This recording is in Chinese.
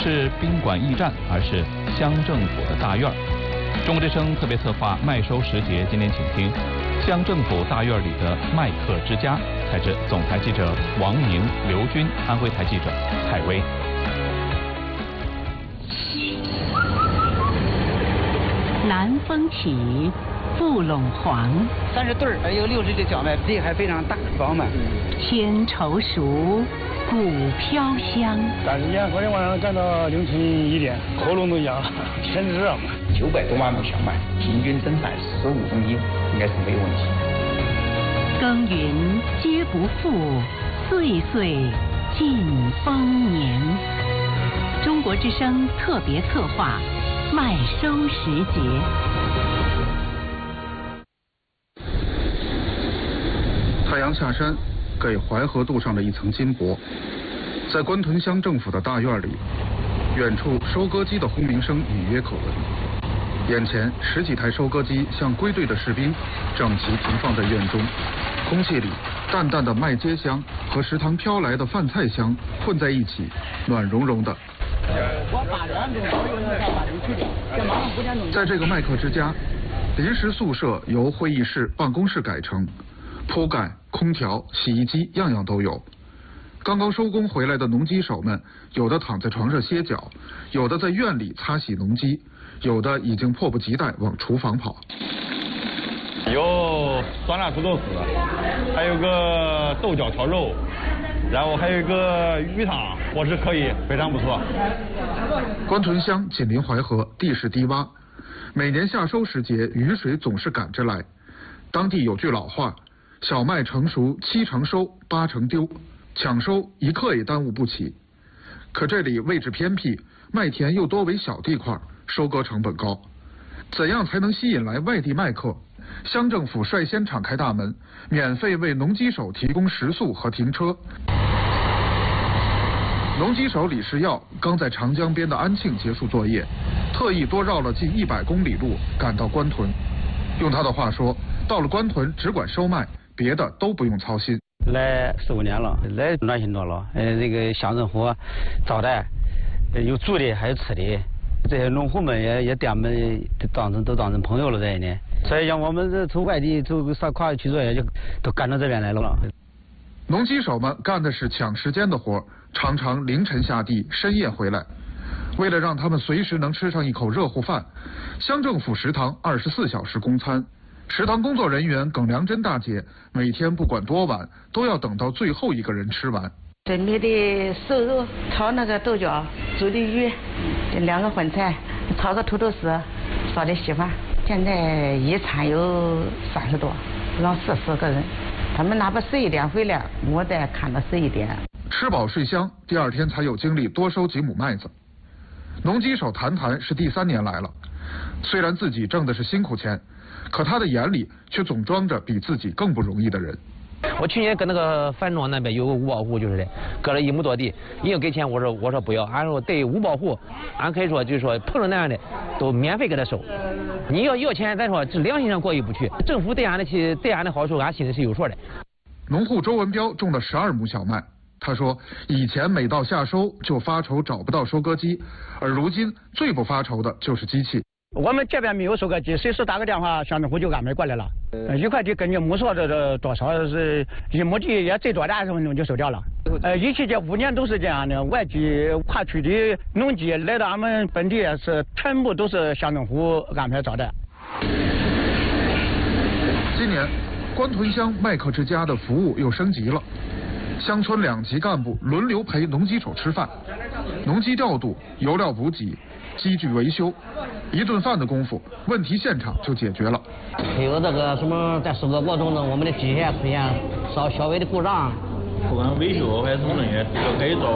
是宾馆驿站，而是乡政府的大院。中国之声特别策划麦收时节，今天请听乡政府大院里的麦客之家，采自总台记者王宁、刘军，安徽台记者海威。 南风起，布陇黄 ，30对儿，有60的小麦，地还非常大，饱满。 天稠熟，谷飘香。 但是昨天晚上干到凌晨1点，喉咙都哑了，天热嘛。 900多万亩小麦，平均增产15公斤，应该是没有问题。 耕耘皆不负，岁岁尽丰年。中国之声特别策划，麦收时节。 太阳下山，给淮河镀上了一层金箔。在关屯乡政府的大院里，远处收割机的轰鸣声隐约可闻。眼前10几台收割机像归队的士兵，整齐停放在院中。空气里淡淡的麦秸香和食堂飘来的饭菜香混在一起，暖融融的。在这个麦客之家，临时宿舍由会议室、办公室改成，铺盖、空调、洗衣机样样都有。刚刚收工回来的农机手们，有的躺在床上歇脚，有的在院里擦洗农机，有的已经迫不及待往厨房跑。 有酸辣土豆丝，还有个豆角炒肉，然后还有一个鱼汤，伙食可以，非常不错。 关屯乡紧邻淮河，地势低洼，每年夏收时节，雨水总是赶着来。当地有句老话：小麦成熟7成收，8成丢，抢收一刻也耽误不起。可这里位置偏僻，麦田又多为小地块，收割成本高。怎样才能吸引来外地麦客？乡政府率先敞开大门，免费为农机手提供食宿和停车。农机手李世耀刚在长江边的安庆结束作业，特意多绕了近100公里路赶到关屯。用他的话说，到了关屯只管收麦，别的都不用操心。 来15年了，来暖心多了。这个乡政府招待，有住的还有吃的，这些农户们也对我们都当成朋友了这一年。所以像我们这从外地走上跨区作业，就都赶到这边来了。 农机手们干的是抢时间的活，常常凌晨下地，深夜回来。为了让他们随时能吃上一口热乎饭，乡政府食堂24小时供餐。食堂工作人员耿良珍大姐每天不管多晚，都要等到最后一个人吃完。 准备的瘦肉，炒那个豆角，煮的鱼，这2个荤菜，炒个土豆丝，烧的稀饭。现在一餐有30多，让40个人。他们哪怕11点回来，我再看到11点。 吃饱睡香，第2天才有精力多收几亩麦子。农机手谈是第3年来了，虽然自己挣的是辛苦钱，可他的眼里却总装着比自己更不容易的人。 我去年跟那个樊庄那边有个五保户，就是的，割了1亩多地，人家给钱，我说不要，俺说对五保户，俺可以说就是说碰着那样的都免费给他收。你要钱，咱说这良心上过意不去，政府对俺的好处，俺心里是有数的。 农户周文彪种了12亩小麦，他说以前每到夏收就发愁找不到收割机，而如今最不发愁的就是机器。 我们这边没有收割机，随时打个电话，乡政府就安排过来了。1块地根据亩数这多少是1亩地也最多的20分钟就收掉了。一期这5年都是这样的，外地跨区的农机来到俺们本地是全部都是乡政府安排招待。 今年关屯乡麦客之家的服务又升级了，乡村2级干部轮流陪农机手吃饭，农机调度、油料补给、机具维修，1顿饭的功夫，问题现场就解决了。 有这个什么在收割过程中呢，我们的机械出现稍微的故障， 不管维修还是什么东西，都可以找